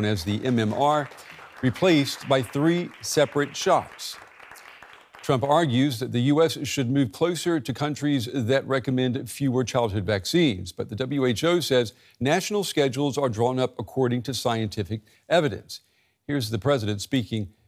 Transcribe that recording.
known as the MMR, replaced by 3 separate shots. Trump argues that the U.S. should move closer to countries that recommend fewer childhood vaccines. But the WHO says national schedules are drawn up according to scientific evidence. Here's the president speaking